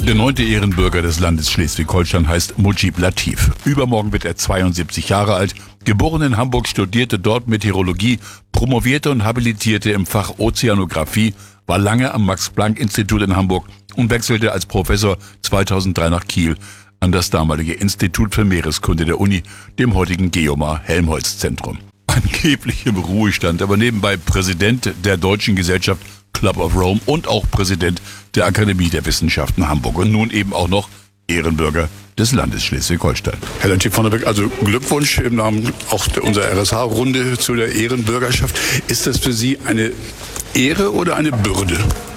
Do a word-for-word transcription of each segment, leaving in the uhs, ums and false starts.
Der neunte Ehrenbürger des Landes Schleswig-Holstein heißt Mujib Latif. Übermorgen wird er zweiundsiebzig Jahre alt. Geboren in Hamburg, studierte dort Meteorologie, promovierte und habilitierte im Fach Ozeanographie, war lange am Max-Planck-Institut in Hamburg und wechselte als Professor zweitausenddrei nach Kiel an das damalige Institut für Meereskunde der Uni, dem heutigen Geomar-Helmholtz-Zentrum. Angeblich im Ruhestand, aber nebenbei Präsident der Deutschen Gesellschaft Club of Rome und auch Präsident der Akademie der Wissenschaften Hamburg und nun eben auch noch Ehrenbürger des Landes Schleswig-Holstein. Herr Latif vorneweg, also Glückwunsch im Namen auch unserer R S H-Runde zu der Ehrenbürgerschaft. Ist das für Sie eine Ehre oder eine Bürde?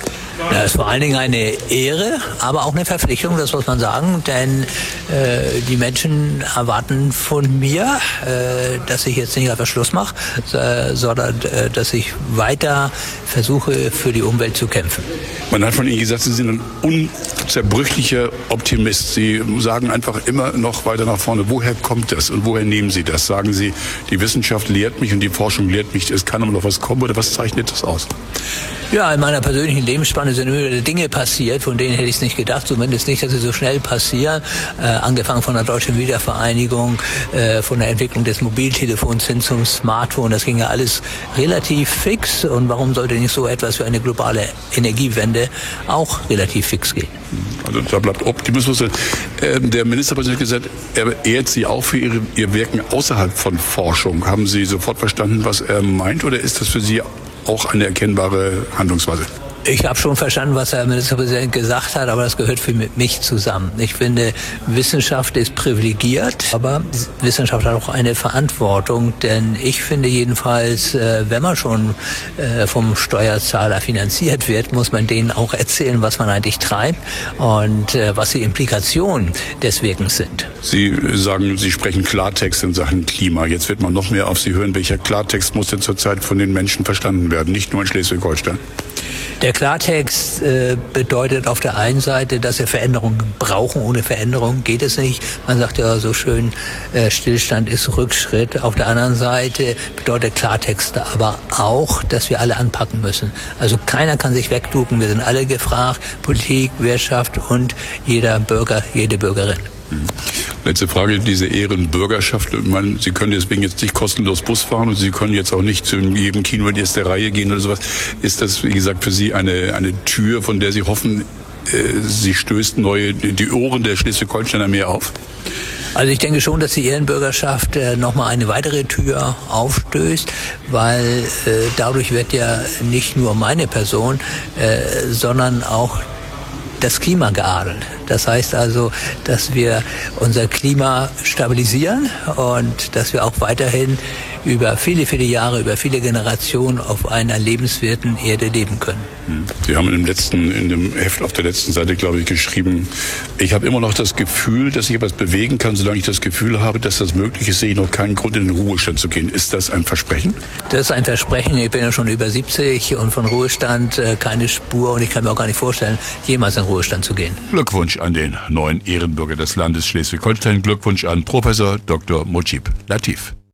Das ist vor allen Dingen eine Ehre, aber auch eine Verpflichtung, das muss man sagen, denn äh, die Menschen erwarten von mir, äh, dass ich jetzt nicht einfach Schluss mache, äh, sondern äh, dass ich weiter versuche, für die Umwelt zu kämpfen. Man hat von Ihnen gesagt, Sie sind ein unzerbrüchlicher Optimist. Sie sagen einfach immer noch weiter nach vorne. Woher kommt das und woher nehmen Sie das? Sagen Sie, die Wissenschaft lehrt mich und die Forschung lehrt mich, es kann aber noch was kommen, oder was zeichnet das aus? Ja, in meiner persönlichen Lebensspanne sind immer Dinge passiert, von denen hätte ich es nicht gedacht, zumindest nicht, dass sie so schnell passieren. Äh, angefangen von der Deutschen Wiedervereinigung, äh, von der Entwicklung des Mobiltelefons hin zum Smartphone, das ging ja alles relativ fix. Und warum sollte nicht so etwas für eine globale Energiewende auch relativ fix gehen? Also da bleibt Optimismus. Äh, der Ministerpräsident hat gesagt, er ehrt Sie auch für Ihre, Ihr Wirken außerhalb von Forschung. Haben Sie sofort verstanden, was er meint, oder ist das für Sie auch eine erkennbare Handlungsweise? Ich habe schon verstanden, was der Ministerpräsident gesagt hat, aber das gehört für mich zusammen. Ich finde, Wissenschaft ist privilegiert, aber Wissenschaft hat auch eine Verantwortung, denn ich finde jedenfalls, wenn man schon vom Steuerzahler finanziert wird, muss man denen auch erzählen, was man eigentlich treibt und was die Implikationen des Wirkens sind. Sie sagen, Sie sprechen Klartext in Sachen Klima. Jetzt wird man noch mehr auf Sie hören. Welcher Klartext muss denn zurzeit von den Menschen verstanden werden, nicht nur in Schleswig-Holstein? Der Klartext äh, bedeutet auf der einen Seite, dass wir Veränderungen brauchen. Ohne Veränderung geht es nicht. Man sagt ja so schön, äh, Stillstand ist Rückschritt. Auf der anderen Seite bedeutet Klartext aber auch, dass wir alle anpacken müssen. Also keiner kann sich wegducken. Wir sind alle gefragt. Politik, Wirtschaft und jeder Bürger, jede Bürgerin. Letzte Frage, diese Ehrenbürgerschaft. Ich meine, Sie können deswegen jetzt nicht kostenlos Bus fahren und Sie können jetzt auch nicht zu jedem Kino in die erste Reihe gehen oder sowas. Ist das, wie gesagt, für Sie eine, eine Tür, von der Sie hoffen, äh, sie stößt neue, die Ohren der Schleswig-Holsteiner mehr auf? Also ich denke schon, dass die Ehrenbürgerschaft äh, nochmal eine weitere Tür aufstößt, weil äh, dadurch wird ja nicht nur meine Person, äh, sondern auch das Klima geadelt. Das heißt also, dass wir unser Klima stabilisieren und dass wir auch weiterhin über viele, viele Jahre, über viele Generationen auf einer lebenswerten Erde leben können. Sie haben in dem letzten, in dem Heft auf der letzten Seite, glaube ich, geschrieben, ich habe immer noch das Gefühl, dass ich etwas bewegen kann. Solange ich das Gefühl habe, dass das möglich ist, sehe ich noch keinen Grund, in den Ruhestand zu gehen. Ist das ein Versprechen? Das ist ein Versprechen. Ich bin ja schon über siebzig und von Ruhestand äh, keine Spur und ich kann mir auch gar nicht vorstellen, jemals in Ruhestand zu gehen. Glückwunsch an den neuen Ehrenbürger des Landes Schleswig-Holstein. Glückwunsch an Professor Doktor Mujib Latif.